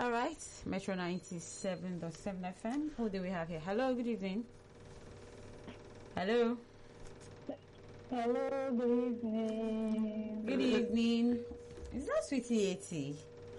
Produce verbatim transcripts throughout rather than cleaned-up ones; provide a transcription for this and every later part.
All right, Metro ninety-seven point seven F M. Who do we have here? Hello, good evening. Hello. Hello, good evening. Good evening. Is that Sweetie eighty?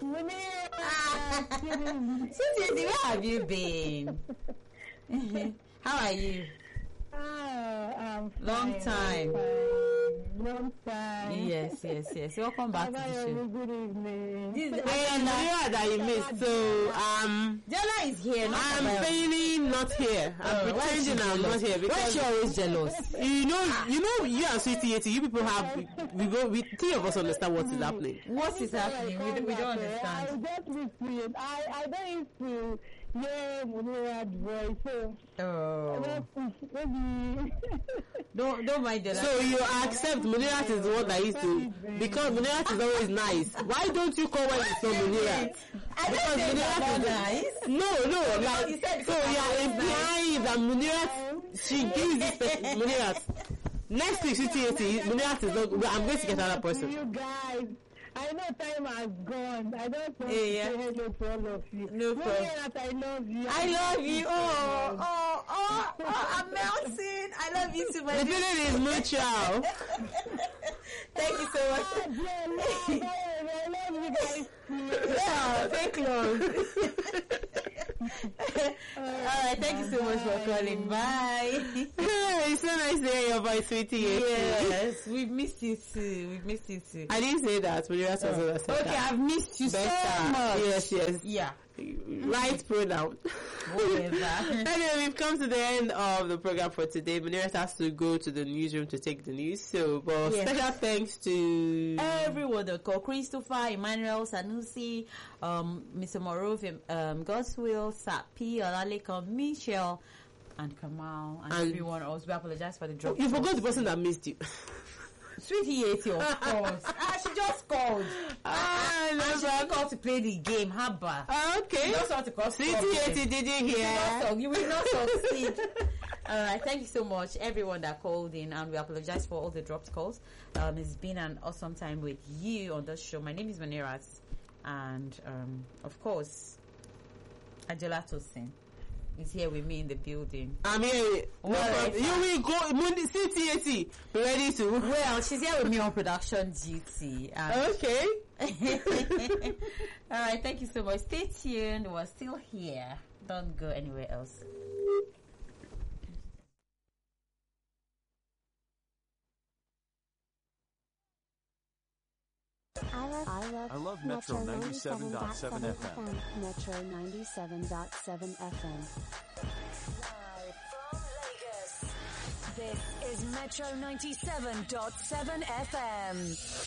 Ah, Sweetie eighty, where have you been? How are you? Ah, I'm Long fine, time. I'm fine. Long time. Yes, yes, yes. Welcome back to the Hello, show. good evening. This is I am here that you missed, so um, Jella is here. Not I'm Abayomi. feigning not here. I'm Oh, why is she pretending I'm jealous? not here Why because is she always jealous? you know, you know, you and Sweetie eighty, you people have we go. We three of us understand what is happening. What is happening? We, we don't I understand. just missed it. I, I don't used to hear Munira's voice, so Oh, maybe. don't don't mind Jella. So you accept Munirat is the one that used to, because Munirat is always nice. Why don't you call when it's not Munirat? I don't Because say Munirat that's is nice. No, no, you like said so because you I'm are implying that Munirat, she gives this person Munirat. Next week, Sweetie eighty, Munirat is not. well, I'm going to get another person. You guys, I know time has gone. I don't want Yeah, to yeah. say hello to all of you. No problem. Munira, I love you. I love you. Oh, oh, oh, oh, I'm melting. I love you too, my The dear. feeling is mutual. Thank you so Ah, much. dear Lord, I love you guys. Yeah, take love. All right, thank you so much for calling. Bye. It's so nice to hear your voice, Sweetie eighty. Yes, we've missed you too. We've missed you too. I didn't say that, Munirat was oh. said Okay, that. I've missed you Better. so much. Yes, yes. Yeah. Right pronoun. Whatever. Anyway, we've come to the end of the program for today. Munirat has to go to the newsroom to take the news. So, but Yes. special thanks to Everyone that call Christopher, Emmanuel, Sanusi, um, Mister Morov, um, Goswill, Sapi, Olalekan, Michelle, and Kamal, and, And- everyone else. We apologize for the drop. you forgot the person that missed you. Sweetie eighty, of course. Ah, she just called. Ah, And no, she didn't call to play the game. Haba. Ah, okay. You just want to call Sweetie eighty, did you You will hear? not suc- You will not succeed. All right, thank you so much, everyone that called in, and we apologize for all the dropped calls. Um, it's been an awesome time with you on the show. My name is Munirat, and um, of course, Angela Tosin is here with me in the building. I'm here. No Well, problem. You will go. Mundi- Sweetie eighty, ready to. Well, she's here with me on production duty. And Okay. all right, thank you so much. Stay tuned. We're still here. Don't go anywhere else. I love, I love, I love Metro ninety-seven point seven F M. Metro ninety-seven point seven F M. Live from Lagos. This is Metro ninety-seven point seven F M.